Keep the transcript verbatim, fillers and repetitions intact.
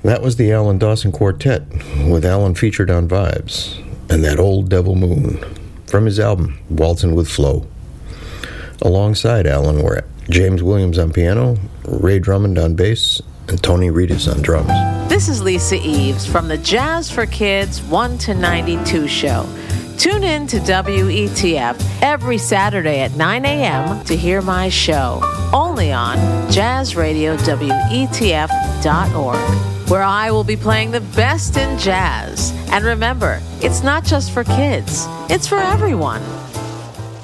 That was the Alan Dawson Quartet, with Alan featured on Vibes, and That Old Devil Moon, from his album, Waltzin' with Flo. Alongside Alan were James Williams on piano, Ray Drummond on bass, and Tony Reedus on drums. This is Lisa Eves from the Jazz for Kids one to ninety-two show. Tune in to W E T F every Saturday at nine a.m. to hear my show, only on jazz radio W E T F dot org, where I will be playing the best in jazz. And remember, it's not just for kids, it's for everyone.